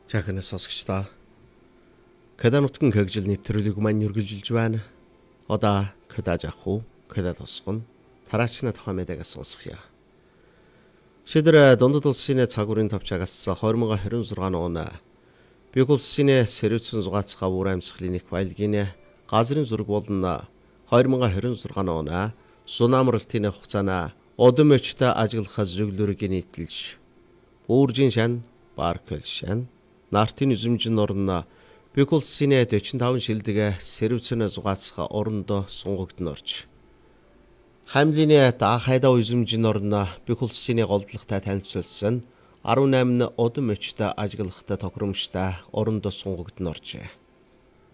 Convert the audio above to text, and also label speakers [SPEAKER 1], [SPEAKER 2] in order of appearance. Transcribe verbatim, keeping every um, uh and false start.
[SPEAKER 1] Жаханаас сонсогчдоо Кэда нутгийн хэгжил нэвтрүүлэг маань үргэлжилж байна. Одоо Кэда жахуу, Кэда тосгон тараачны тухай мэдээлэл сонсгоё. Шидэр дундад улсын цагуурын товчаагаас двадцать двадцать шесть оны Бэг улсын сэрүүцэн зугаацгаа үр амьсгалын их баялагын газрын зураг болон двадцать двадцать шесть оны сунамралтын хугацаана удам өчтө ажиглах зөвлөрийг нийтэлж Өөржин шан, Баркөл шан, Нартын үзэмжин орно Бэг улсын forty-five шилдэг сэрүүцэн зугаацгаа орондоо сунгагднорч. Хамлины даахайда үзэмжин орно Бэг улсын голдлоготой танилцуулсан eighteen удам өчтө ажиглахтай тохиромжтой орондоо сунгагднорч.